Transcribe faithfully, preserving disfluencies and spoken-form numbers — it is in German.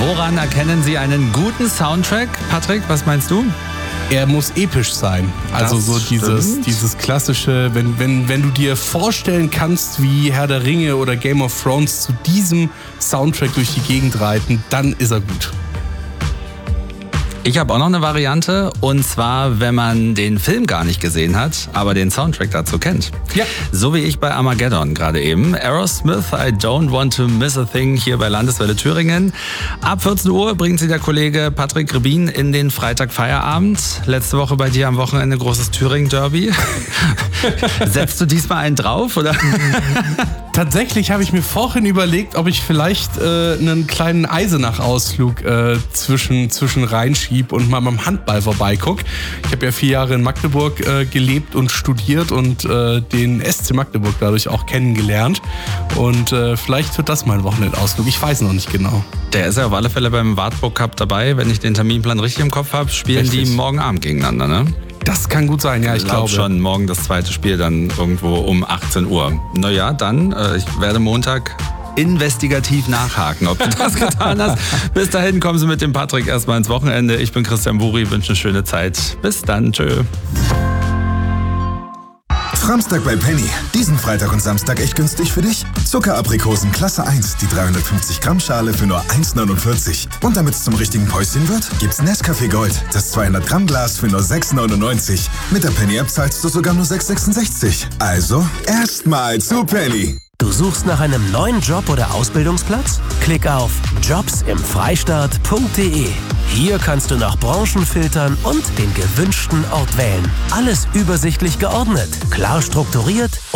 Woran erkennen Sie einen guten Soundtrack? Patrick, was meinst du? Er muss episch sein. Also Das so dieses, stimmt. dieses klassische, wenn, wenn, wenn du dir vorstellen kannst, wie Herr der Ringe oder Game of Thrones zu diesem Soundtrack durch die Gegend reiten, dann ist er gut. Ich habe auch noch eine Variante, und zwar, wenn man den Film gar nicht gesehen hat, aber den Soundtrack dazu kennt. Ja. So wie ich bei Armageddon gerade eben. Aerosmith, I Don't Want to Miss a Thing, hier bei Landeswelle Thüringen. Ab vierzehn Uhr bringt sie der Kollege Patrick Rebin in den Freitagfeierabend. Letzte Woche bei dir am Wochenende großes Thüringen-Derby. Setzt du diesmal einen drauf, oder? Tatsächlich habe ich mir vorhin überlegt, ob ich vielleicht äh, einen kleinen Eisenach-Ausflug äh, zwischen, zwischen reinschieb und mal beim Handball vorbeiguck. Ich habe ja vier Jahre in Magdeburg äh, gelebt und studiert und äh, den S C Magdeburg dadurch auch kennengelernt. Und äh, vielleicht wird das mein Wochenendausflug. Ich weiß noch nicht genau. Der ist ja auf alle Fälle beim Wartburg Cup dabei. Wenn ich den Terminplan richtig im Kopf habe, spielen Richtig. die morgen Abend gegeneinander, ne? Das kann gut sein, ja, ich, Ich glaube glaube. schon, morgen das zweite Spiel dann irgendwo um achtzehn Uhr. Naja, dann, äh, ich werde Montag investigativ nachhaken, ob du das getan hast. Bis dahin kommen Sie mit dem Patrick erstmal ins Wochenende. Ich bin Christian Buri, wünsche eine schöne Zeit. Bis dann, tschö. Samstag bei Penny. Diesen Freitag und Samstag echt günstig für dich. Zuckeraprikosen Klasse eins, die dreihundertfünfzig Gramm Schale für nur eins neunundvierzig. Und damit es zum richtigen Päuschen wird, gibt's Nescafé Gold, das zweihundert Gramm Glas für nur sechs neunundneunzig. Mit der Penny-App zahlst du sogar nur sechs sechsundsechzig. Also, erstmal zu Penny. Du suchst nach einem neuen Job oder Ausbildungsplatz? Klick auf jobs im freistaat punkt de. Hier kannst du nach Branchen filtern und den gewünschten Ort wählen. Alles übersichtlich geordnet, klar strukturiert